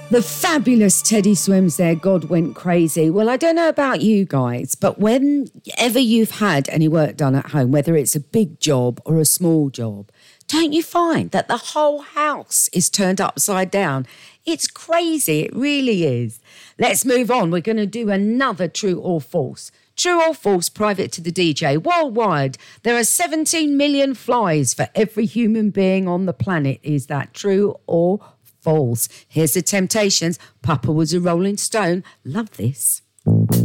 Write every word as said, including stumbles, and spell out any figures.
The fabulous Teddy Swims there, God Went Crazy. Well, I don't know about you guys, but whenever you've had any work done at home, whether it's a big job or a small job, don't you find that the whole house is turned upside down? It's crazy, it really is. Let's move on. We're going to do another true or false. True or false, private to the D J. Worldwide, there are seventeen million flies for every human being on the planet. Is that true or false? Here's the Temptations. Papa was a Rolling Stone. Love this.